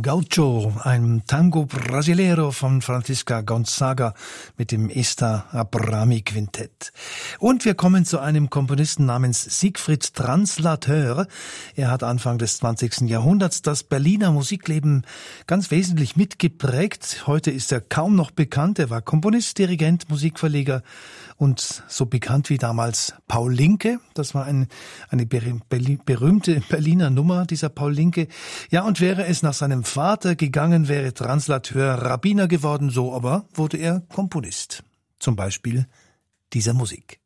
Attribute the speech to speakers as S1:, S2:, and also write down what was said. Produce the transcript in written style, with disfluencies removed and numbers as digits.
S1: Gaucho, ein Tango Brasileiro von Francisca Gonzaga mit dem Esta Abrami Quintett. Und wir kommen zu einem Komponisten namens Siegfried Translateur. Er hat Anfang des 20. Jahrhunderts das Berliner Musikleben ganz wesentlich mitgeprägt. Heute ist er kaum noch bekannt. Er war Komponist, Dirigent, Musikverleger und so bekannt wie damals Paul Linke. Das war eine berühmte Berliner Nummer, dieser Paul Linke. Ja, und wäre es nach seinem Vater gegangen, wäre Translateur Rabbiner geworden, so aber wurde er Komponist. Zum Beispiel dieser Musik.